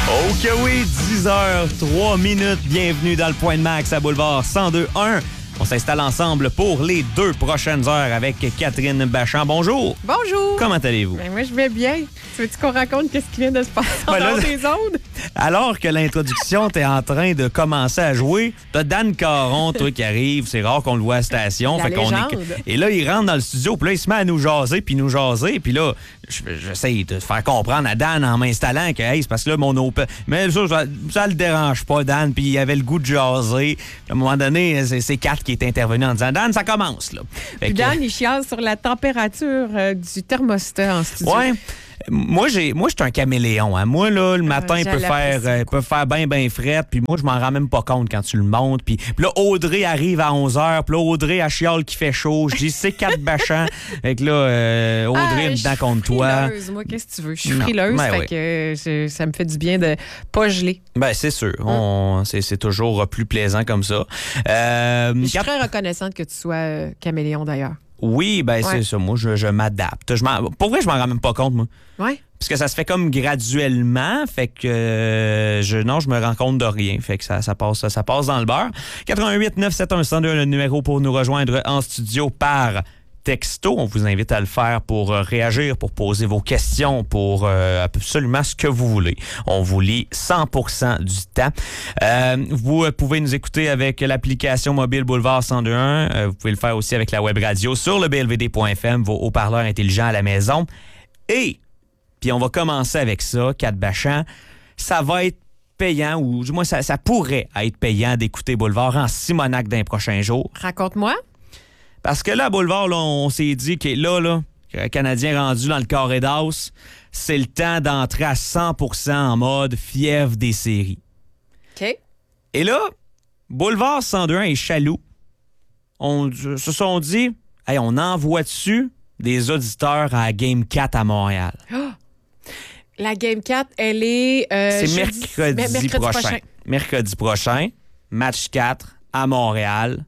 Oh que oui, 10h03. Bienvenue dans le Point de Max à Boulevard 102.1. On s'installe ensemble pour les 2 prochaines heures avec Catherine Bachand. Bonjour. Bonjour. Comment allez-vous? Ben moi, je vais bien. Tu veux-tu qu'on raconte qu'est-ce qui vient de se passer dans les ondes? Alors que l'introduction t'es en train de commencer à jouer, t'as Dan Caron, toi, qui arrive. C'est rare qu'on le voit à la station. La légende. Et là, il rentre dans le studio, puis là, il se met à nous jaser. Puis là, j'essaie de faire comprendre à Dan en m'installant que, hey, c'est parce que là, mon open... Mais ça le dérange pas, Dan, puis il avait le goût de jaser. À un moment donné, c'est Kat qui est intervenu en disant, Dan, ça commence, là. Puis Dan, il chiale sur la température du thermostat en studio. Ouais. Moi, je suis un caméléon. Hein. Moi, là, le matin, il peut faire bien fret, puis moi, je m'en rends même pas compte quand tu le montes. Puis là, Audrey arrive à 11h, puis là, Audrey, elle chiale qui fait chaud. Je dis, c'est 4 bachants. Fait que là, Audrey est dedans contre toi. Moi, qu'est-ce que tu veux? Je suis frileuse, fait que ça me fait du bien de pas geler. Ben, c'est sûr. C'est toujours plus plaisant comme ça. Je suis très reconnaissante que tu sois caméléon, d'ailleurs. Oui, ben c'est ça. Moi, je m'adapte. Pour vrai, je m'en rends même pas compte, moi. Oui. Parce que ça se fait comme graduellement, fait que je me rends compte de rien. Fait que ça passe dans le beurre. 88 971 102, le numéro pour nous rejoindre en studio par texto. On vous invite à le faire pour réagir, pour poser vos questions, pour absolument ce que vous voulez. On vous lit 100% du temps. Vous pouvez nous écouter avec l'application mobile Boulevard 102.1. Vous pouvez le faire aussi avec la web radio sur le blvd.fm, vos haut-parleurs intelligents à la maison. Et, puis on va commencer avec ça, Kat Bachand. Ça va être payant, ou du moins ça pourrait être payant d'écouter Boulevard en Simonac dans les prochains jours. Raconte-moi. Parce que là, à Boulevard, là, on s'est dit que là, le Canadien rendu dans le carré d'as, c'est le temps d'entrer à 100% en mode fièvre des séries. OK. Et là, Boulevard 102 et Chaloux se sont dit, hey, on envoie dessus des auditeurs à la Game 4 à Montréal. Oh! La Game 4, elle est... c'est mercredi prochain. Mercredi prochain, match 4 à Montréal.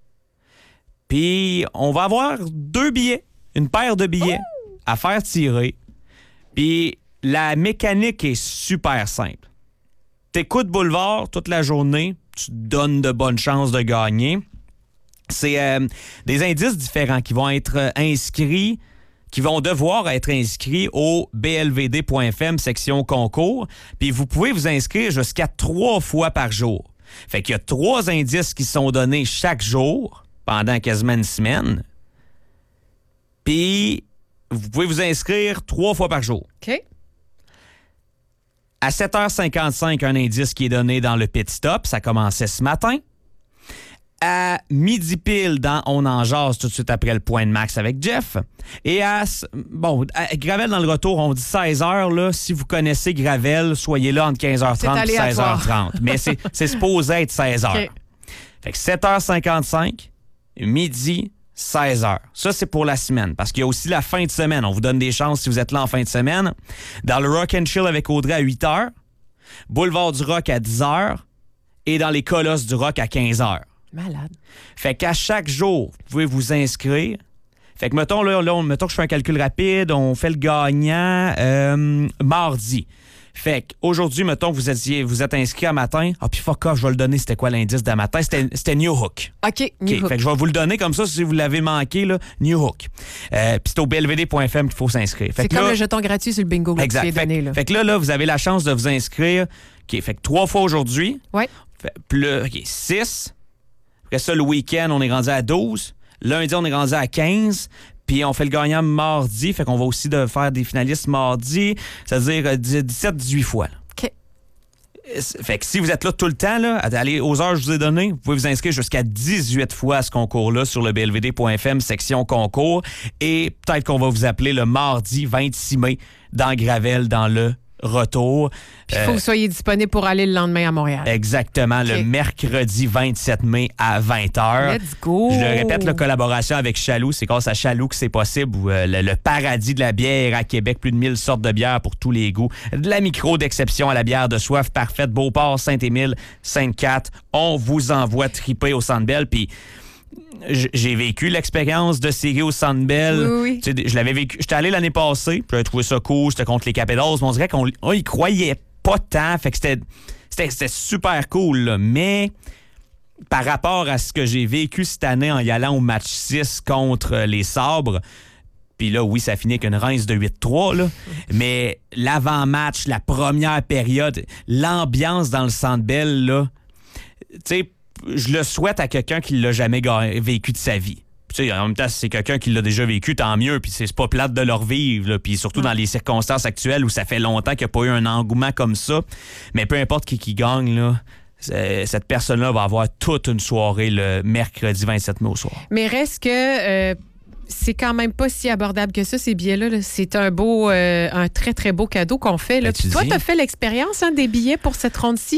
Puis, on va avoir 2 billets, une paire de billets à faire tirer. Puis, la mécanique est super simple. T'écoutes Boulevard toute la journée, tu te donnes de bonnes chances de gagner. C'est des indices différents qui vont être inscrits, qui vont devoir être inscrits au blvd.fm, section concours. Puis, vous pouvez vous inscrire jusqu'à 3 fois par jour. Fait qu'il y a 3 indices qui sont donnés chaque jour pendant quasiment une semaine. Puis, vous pouvez vous inscrire 3 fois par jour. OK. À 7h55, un indice qui est donné dans le pit stop. Ça commençait ce matin. À midi pile, On en jase tout de suite après le Point de Max avec Jeff. Et à Gravel dans le retour, on dit 16h. Là, si vous connaissez Gravel, soyez là entre 15h30 et 16h30. Mais c'est supposé être 16h. Okay. Fait que 7h55... midi, 16h. Ça, c'est pour la semaine, parce qu'il y a aussi la fin de semaine. On vous donne des chances si vous êtes là en fin de semaine. Dans le Rock and Chill avec Audrey à 8h, Boulevard du Rock à 10h et dans les Colosses du Rock à 15h. Malade. Fait qu'à chaque jour, vous pouvez vous inscrire. Fait que, mettons que je fais un calcul rapide, on fait le gagnant mardi. Fait qu'aujourd'hui, mettons, vous êtes inscrit à matin. Ah, puis fuck off, je vais le donner. C'était quoi l'indice de matin? C'était New Hook. OK, New Hook. Fait que je vais vous le donner comme ça si vous l'avez manqué, là, New Hook. Puis c'est au blvd.fm qu'il faut s'inscrire. C'est comme le jeton gratuit sur le bingo. Exact. Fait que là, vous avez la chance de vous inscrire. OK, fait que 3 fois aujourd'hui. Oui. Puis là, OK, 6. Après ça, le week-end, on est rendu à 12. Lundi, on est rendu à 15. Puis on fait le gagnant mardi, fait qu'on va aussi faire des finalistes mardi, c'est-à-dire 17-18 fois. Là. OK. Fait que si vous êtes là tout le temps, là, allez aux heures que je vous ai données, vous pouvez vous inscrire jusqu'à 18 fois à ce concours-là sur le blvd.fm, section concours. Et peut-être qu'on va vous appeler le mardi 26 mai dans Gravel, dans le retour. Puis il faut que vous soyez disponible pour aller le lendemain à Montréal. Exactement, okay. Le mercredi 27 mai à 20h. Let's go! Je le répète, la collaboration avec Chaloux, c'est grâce à Chaloux que c'est possible. Le paradis de la bière à Québec, plus de 1000 sortes de bières pour tous les goûts. De la micro d'exception à la bière de soif parfaite, Beauport, Saint-Émile, Sainte-Cat. On vous envoie triper au Centre Bell, puis j'ai vécu l'expérience de série au Centre Bell. Oui. Je l'avais vécu. J'étais allé l'année passée, puis j'avais trouvé ça cool, j'étais contre les Capitals, mais on dirait qu'on y croyait pas tant. Fait que c'était super cool, là. Mais par rapport à ce que j'ai vécu cette année en y allant au match 6 contre les Sabres, puis là, oui, ça finit avec une rince de 8-3, là. Mais l'avant-match, la première période, l'ambiance dans le Centre Bell, là, tu sais, je le souhaite à quelqu'un qui l'a jamais vécu de sa vie. Tu sais, en même temps, si c'est quelqu'un qui l'a déjà vécu, tant mieux. Puis c'est pas plate de le revivre. Là. Puis surtout dans les circonstances actuelles où ça fait longtemps qu'il n'y a pas eu un engouement comme ça. Mais peu importe qui gagne, là, cette personne-là va avoir toute une soirée le mercredi 27 mai au soir. Mais reste que c'est quand même pas si abordable que ça, ces billets-là. Là. C'est un très, très beau cadeau qu'on fait. Là. Puis toi, tu as fait l'expérience des billets pour cette ronde-ci?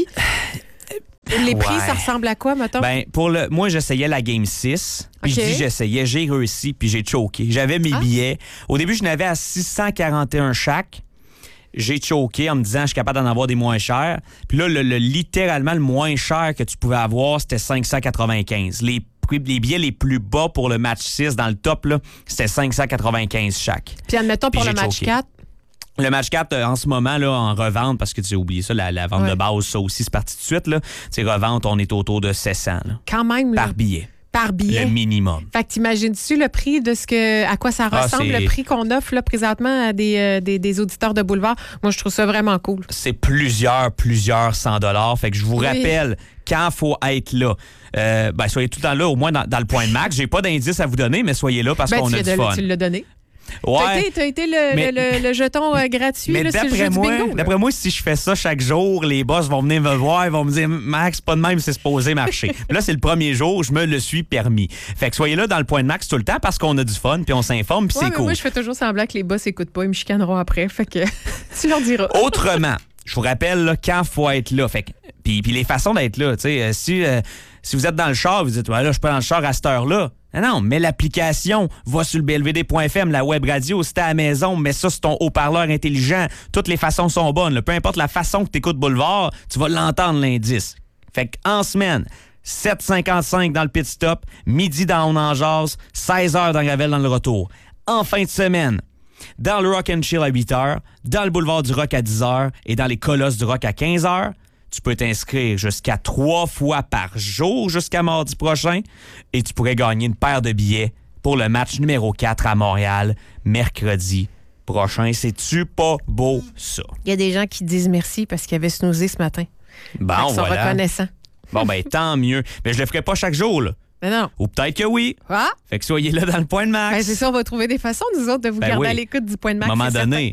Les prix, ça ressemble à quoi, mettons? Ben, moi, j'essayais la Game 6. Puis je dis j'essayais, j'ai réussi, puis j'ai choqué. J'avais mes billets. Au début, je n'avais à 641 chaque. J'ai choqué en me disant je suis capable d'en avoir des moins chers. Puis là, littéralement, le moins cher que tu pouvais avoir, c'était 595. Les billets les plus bas pour le match 6 dans le top, là, c'était 595 chaque. Puis admettons pour le match 4. Le match 4, en ce moment, là, en revente, parce que tu as oublié ça, la vente de base, ça aussi, c'est parti tout de suite. Là. Revente, on est autour de 700. Là, quand même. Là. Par billet. Par billet. Le minimum. Fait que t'imagines-tu le prix de à quoi ça ressemble, le prix qu'on offre là, présentement à des auditeurs de Boulevard? Moi, je trouve ça vraiment cool. C'est plusieurs $100. Fait que je vous rappelle, quand il faut être là, soyez tout le temps là, au moins dans le point de max. J'ai pas d'indice à vous donner, mais soyez là parce qu'on a du fun. Tu l'as donné. Ouais. T'as été le jeton gratuit mais là, sur le jeu du bingo. D'après moi, si je fais ça chaque jour, les boss vont venir me voir, ils vont me dire « Max, pas de même, c'est supposé marcher. » Là, c'est le premier jour, je me le suis permis. Fait que soyez là dans le point de max tout le temps parce qu'on a du fun, puis on s'informe, puis c'est cool. Moi, je fais toujours semblant que les boss écoutent pas, ils me chicaneront après. Fait que tu leur diras. Autrement, je vous rappelle là, quand il faut être là. Fait que, puis les façons d'être là. Si vous êtes dans le char, vous dites « Là, je suis pas dans le char à cette heure-là. » Non, mets l'application, va sur le blvd.fm, la web radio, si t'es à la maison, mets ça sur ton haut-parleur intelligent. Toutes les façons sont bonnes. Là. Peu importe la façon que t'écoutes Boulevard, tu vas l'entendre, l'indice. Fait qu'en semaine, 7h55 dans le pit stop, midi dans On en jase, 16h dans Gravel dans le retour. En fin de semaine, dans le Rock and Chill à 8h, dans le Boulevard du Rock à 10h et dans les Colosses du Rock à 15h. Tu peux t'inscrire jusqu'à 3 fois par jour jusqu'à mardi prochain et tu pourrais gagner une paire de billets pour le match numéro 4 à Montréal, mercredi prochain. C'est-tu pas beau, ça? Il y a des gens qui disent merci parce qu'ils avaient snoozé ce matin. Bon, ils sont reconnaissants. Bon, ben tant mieux. Mais je le ferai pas chaque jour, là. Mais non. Ou peut-être que oui. Ah? Fait que soyez là dans le point de max. Ben c'est ça, on va trouver des façons, nous autres, de vous garder à l'écoute du point de max. Moment donné.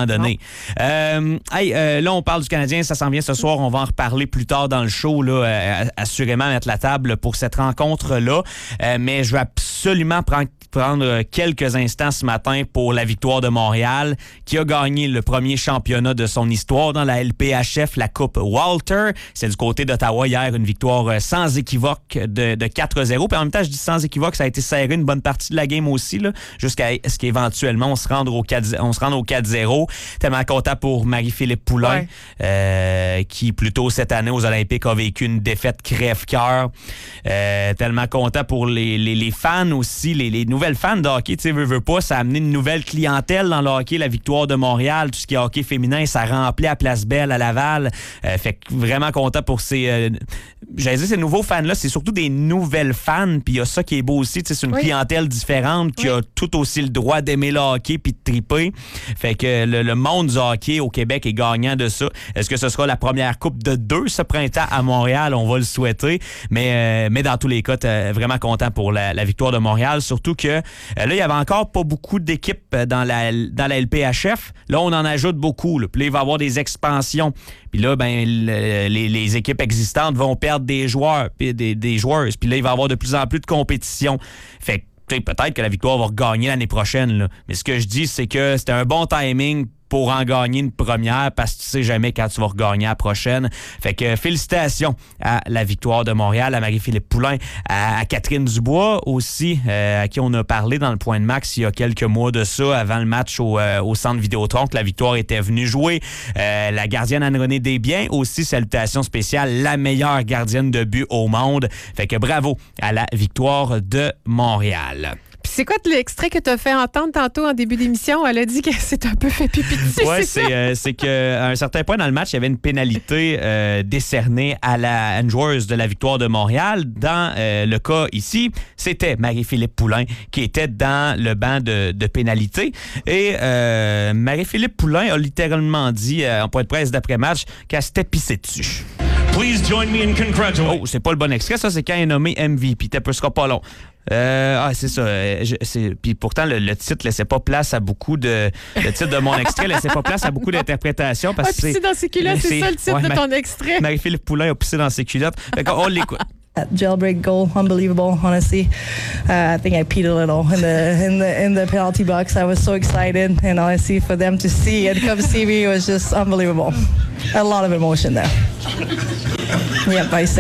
Là, on parle du Canadien, ça s'en vient ce soir. On va en reparler plus tard dans le show, là, assurément mettre la table pour cette rencontre-là. Mais je veux absolument prendre quelques instants ce matin pour la victoire de Montréal, qui a gagné le premier championnat de son histoire dans la LPHF, la Coupe Walter. C'est du côté d'Ottawa hier, une victoire sans équivoque de 4-0. Puis en même temps, je dis sans équivoque, ça a été serré une bonne partie de la game aussi, là, jusqu'à ce qu'éventuellement on se rende au 4-0. Tellement content pour Marie-Philippe Poulain, qui plus tôt cette année aux Olympiques a vécu une défaite crève-cœur. Tellement content pour les fans aussi, les nouvelles fans de hockey, tu sais, veux pas, ça a amené une nouvelle clientèle dans le hockey, la victoire de Montréal, tout ce qui est hockey féminin, ça remplit à Place Belle, à Laval. Fait que vraiment content pour ces nouveaux fans-là, c'est surtout des nouvelles fans, puis il y a ça qui est beau aussi, c'est une clientèle différente qui a tout aussi le droit d'aimer le hockey puis de triper. Fait que le monde du hockey au Québec est gagnant de ça. Est-ce que ce sera la première coupe de 2 ce printemps à Montréal? On va le souhaiter, mais dans tous les cas, vraiment content pour la victoire de Montréal, surtout que là, il y avait encore pas beaucoup d'équipes dans la LPHF. Là, on en ajoute beaucoup. Là. Puis là, il va y avoir des expansions. Puis là, les équipes existantes vont perdre des joueurs, puis des joueuses. Puis là, il va y avoir de plus en plus de compétition. Fait que peut-être que la victoire va regagner l'année prochaine. Là. Mais ce que je dis, c'est que c'était un bon timing pour en gagner une première parce que tu sais jamais quand tu vas regagner la prochaine. Fait que félicitations à la victoire de Montréal, à Marie-Philippe Poulain, à Catherine Dubois aussi, à qui on a parlé dans le point de max il y a quelques mois de ça, avant le match au centre Vidéotron, que la victoire était venue jouer. La gardienne Anne-Renée Desbiens, aussi salutations spéciales, la meilleure gardienne de but au monde. Fait que bravo à la victoire de Montréal. Puis c'est quoi l'extrait que tu as fait entendre tantôt en début d'émission? Elle a dit que c'est un peu fait pipi dessus. Oui, c'est qu'à un certain point dans le match, il y avait une pénalité décernée à une joueuse de la Victoire de Montréal. Dans le cas ici, c'était Marie-Philippe Poulin qui était dans le banc de pénalité. Et Marie-Philippe Poulin a littéralement dit en point de presse d'après-match qu'elle s'était pissée dessus. Please join me in congratulating. Oh, c'est pas le bon extrait, ça, c'est quand il est nommé MVP. Ce sera pas long. C'est ça. Puis pourtant, le titre laissait pas place à beaucoup de... Le titre de mon extrait laissait pas place à beaucoup d'interprétations. Parce que pisser dans ses culottes, c'est ça le titre de ton extrait. Marie-Philippe Poulin a pissé dans ses culottes. Fait qu'on l'écoute. That jailbreak goal, unbelievable. Honestly, I think I peed a little in the penalty box. I was so excited, and honestly, for them to see and come see me was just unbelievable. A lot of emotion there. Yep, I said.